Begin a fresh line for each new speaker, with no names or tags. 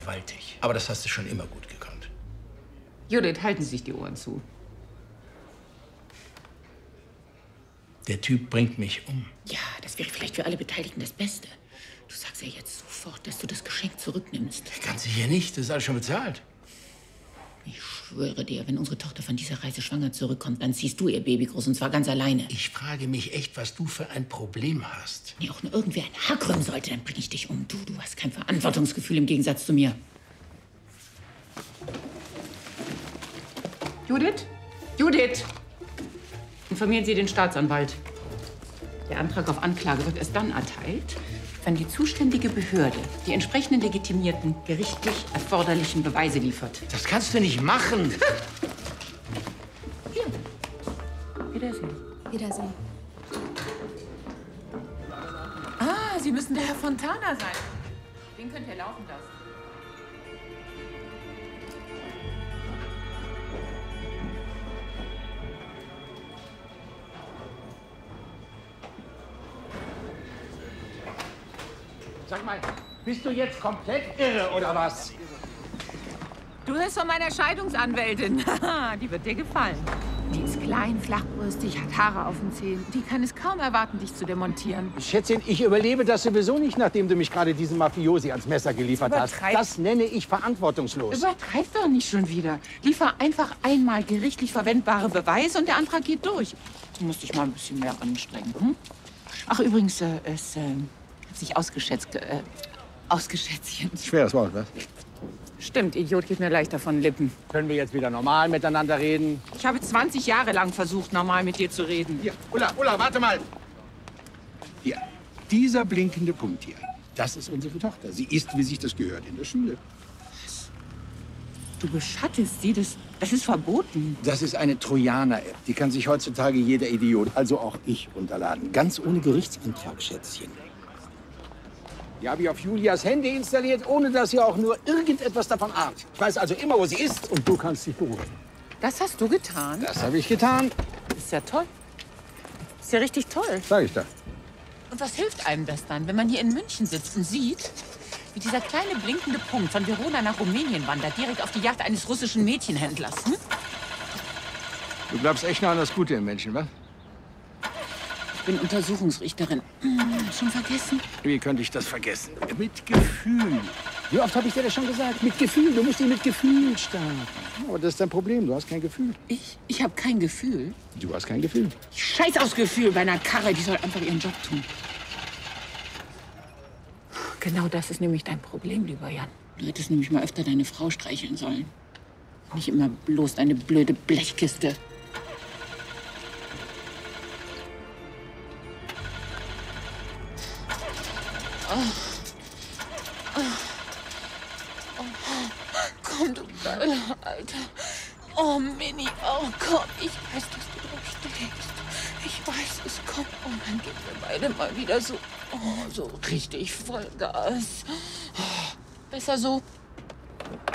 gewaltig. Aber das hast du schon immer gut gekonnt.
Judith, halten Sie sich die Ohren zu.
Der Typ bringt mich um.
Ja, das wäre vielleicht für alle Beteiligten das Beste. Du sagst ja jetzt sofort, dass du das Geschenk zurücknimmst.
Ganz sicher nicht. Das ist alles schon bezahlt.
Ich schwöre dir, wenn unsere Tochter von dieser Reise schwanger zurückkommt, dann ziehst du ihr Baby groß und zwar ganz alleine.
Ich frage mich echt, was du für ein Problem hast.
Wenn auch nur irgendwer ein Haar krümmen sollte, dann bringe ich dich um. Du hast kein Verantwortungsgefühl im Gegensatz zu mir.
Judith? Judith! Informieren Sie den Staatsanwalt. Der Antrag auf Anklage wird erst dann erteilt, wenn die zuständige Behörde die entsprechenden legitimierten, gerichtlich erforderlichen Beweise liefert.
Das kannst du nicht machen.
Hier. Wiedersehen.
Wiedersehen.
Ah, Sie müssen der Herr Fontana sein. Den könnt ihr laufen lassen.
Sag mal, bist du jetzt komplett irre oder was?
Du hörst von meiner Scheidungsanwältin. Die wird dir gefallen. Die ist klein, flachbrüstig, hat Haare auf den Zähnen. Die kann es kaum erwarten, dich zu demontieren.
Schätzchen, ich überlebe das sowieso nicht, nachdem du mich gerade diesen Mafiosi ans Messer geliefert hast. Das nenne ich verantwortungslos.
Übertreib doch nicht schon wieder. Liefer einfach einmal gerichtlich verwendbare Beweise und der Antrag geht durch. Du musst dich mal ein bisschen mehr anstrengen. Hm? Ach, übrigens, es hat sich ausgeschätzt. Ausgeschätzchen.
Schweres Wort, was?
Stimmt, Idiot geht mir leichter von Lippen.
Können wir jetzt wieder normal miteinander reden?
Ich habe 20 Jahre lang versucht, normal mit dir zu reden.
Hier, Ulla, warte mal. Hier, dieser blinkende Punkt hier, das ist unsere Tochter. Sie ist, wie sich das gehört, in der Schule.
Du beschattest sie, das ist verboten.
Das ist eine Trojaner-App. Die kann sich heutzutage jeder Idiot, also auch ich, runterladen. Ganz ohne Gerichtsantrag, Schätzchen. Die habe ich auf Julias Handy installiert, ohne dass sie auch nur irgendetwas davon ahnt. Ich weiß also immer, wo sie ist und du kannst dich beruhigen.
Das hast du getan?
Das habe ich getan.
Das ist ja toll. Das ist ja richtig toll.
Sag ich da.
Und was hilft einem das dann, wenn man hier in München sitzt und sieht, wie dieser kleine blinkende Punkt von Verona nach Rumänien wandert, direkt auf die Yacht eines russischen Mädchenhändlers? Hm?
Du glaubst echt noch an das Gute im Menschen, was?
Ich bin Untersuchungsrichterin. Schon vergessen?
Wie könnte ich das vergessen? Mit Gefühl. Wie oft habe ich dir das schon gesagt? Mit Gefühl. Du musst dich mit Gefühl starten. Aber das ist dein Problem. Du hast kein Gefühl.
Ich habe kein Gefühl.
Du hast kein Gefühl.
Ich scheiß aufs Gefühl bei einer Karre. Die soll einfach ihren Job tun. Genau das ist nämlich dein Problem, lieber Jan. Du hättest nämlich mal öfter deine Frau streicheln sollen. Nicht immer bloß deine blöde Blechkiste.
Komm, du Geiler, Alter. Oh, Minnie, oh komm, ich weiß, dass du drauf stehst. Ich weiß, es kommt und dann geben wir beide mal wieder so richtig Vollgas. Besser so.